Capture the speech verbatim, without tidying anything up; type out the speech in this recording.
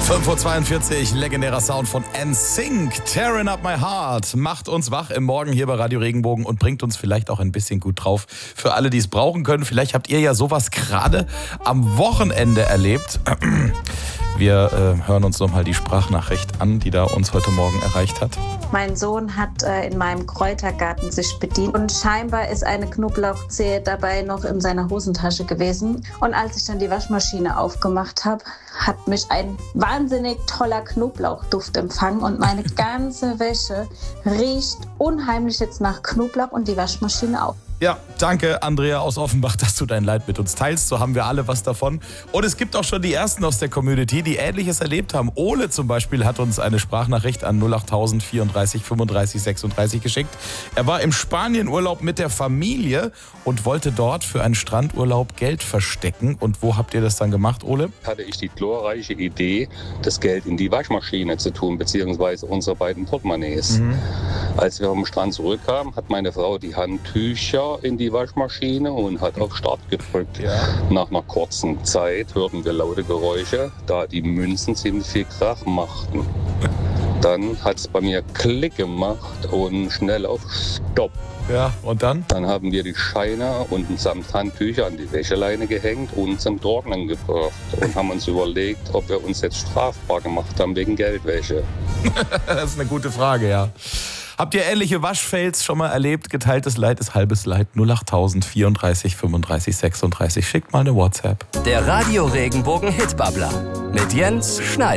fünf Uhr zweiundvierzig, legendärer Sound von N Sync, Tearing Up My Heart, macht uns wach im Morgen hier bei Radio Regenbogen und bringt uns vielleicht auch ein bisschen gut drauf. Für alle, die es brauchen können, vielleicht habt ihr ja sowas gerade am Wochenende erlebt. Wir äh, hören uns nochmal die Sprachnachricht an, die da uns heute Morgen erreicht hat. Mein Sohn hat äh, in meinem Kräutergarten sich bedient und scheinbar ist eine Knoblauchzehe dabei noch in seiner Hosentasche gewesen. Und als ich dann die Waschmaschine aufgemacht habe, hat mich ein wahnsinnig toller Knoblauchduft empfangen und meine ganze Wäsche riecht unheimlich jetzt nach Knoblauch und die Waschmaschine auch. Ja, danke Andrea aus Offenbach, dass du dein Leid mit uns teilst. So haben wir alle was davon. Und es gibt auch schon die Ersten aus der Community, die Ähnliches erlebt haben. Ole zum Beispiel hat uns eine Sprachnachricht an null acht null null vierunddreißig fünfunddreißig sechsunddreißig geschickt. Er war im Spanienurlaub mit der Familie und wollte dort für einen Strandurlaub Geld verstecken. Und wo habt ihr das dann gemacht, Ole? Hatte ich die glorreiche Idee, das Geld in die Waschmaschine zu tun, beziehungsweise unsere beiden Portemonnaies. Mhm. Als wir vom Strand zurückkamen, hat meine Frau die Handtücher in die Waschmaschine und hat auf Start gedrückt. Ja. Nach einer kurzen Zeit hörten wir laute Geräusche, da die Münzen ziemlich viel Krach machten. Dann hat es bei mir Klick gemacht und schnell auf Stopp. Ja, und dann? Dann haben wir die Scheine und samt Handtücher an die Wäscheleine gehängt und zum Trocknen gebracht und haben uns überlegt, ob wir uns jetzt strafbar gemacht haben wegen Geldwäsche. Das ist eine gute Frage, ja. Habt ihr ähnliche Waschfails schon mal erlebt? Geteiltes Leid ist halbes Leid. null acht null null vierunddreißig fünfunddreißig sechsunddreißig. Schickt mal eine WhatsApp. Der Radio Regenbogen Hitbabbler mit Jens Schneider.